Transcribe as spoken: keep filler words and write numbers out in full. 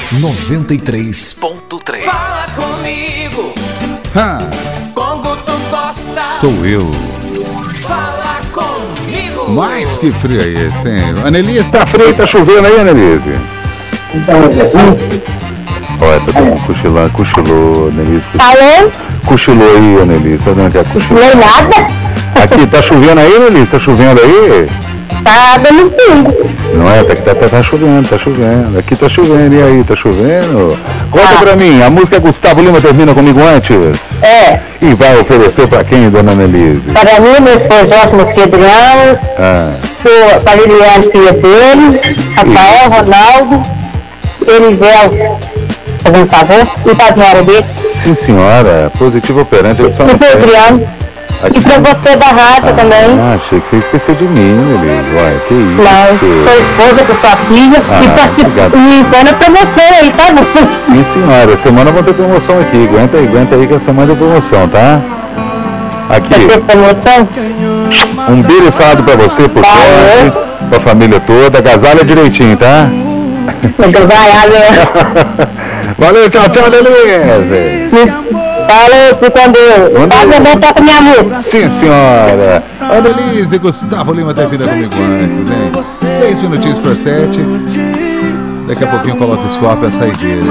noventa e três ponto três. Fala comigo, Ha, com Guto Costa. sou eu. Fala comigo. Mas que frio é esse, hein? Anelise, tá frio, tá chovendo aí, Anelise? Olha, todo mundo cochilando, cochilou, Anelise. Cochilou, Alô? cochilou aí, Anelise. Tá dando que é cochilou? Não é nada? Aqui, tá chovendo aí, Anelise? Tá chovendo aí? Tá dando pingo. Não é? Tá, tá, tá, tá chovendo, tá chovendo. Aqui tá chovendo, e aí, tá chovendo? Conta Ah. pra mim, a música Gustavo Lima termina comigo antes? É, E vai oferecer pra quem, dona Anelise? para mim, meu esposo Ótimo Pedrão, Ah, para Liliane, filha dele, Rafael, Ronaldo, Elisel, fazendo um favor, e para a senhora dele, sim, senhora. Positivo operante. Eu só e não para o Adriano, Aqui. e para você da rádio também. Ah, achei que você ia esquecer de mim, Anelise. Uai, que isso? Não, sua esposa, com sua filha, Ah, e obrigado. para e então pra você aí, tá bom? Sim, senhora. Semana vão ter promoção aqui. Aguenta aí, aguenta aí que a semana é promoção, tá? Aqui, Vai ter promoção? um beijo e salado pra você, pro Tá, Jorge, pra família toda. Agasalha direitinho, tá? Então vai lá, né? Valeu, tchau, tchau, Anelise. Falou, fica com Deus. Onde- Tá, também toca minha música. Sim, senhora. Anelise, Gustavo Lima termina comigo antes, hein? Seis minutinhos para sete. Daqui a pouquinho eu coloco o swap e a saideira.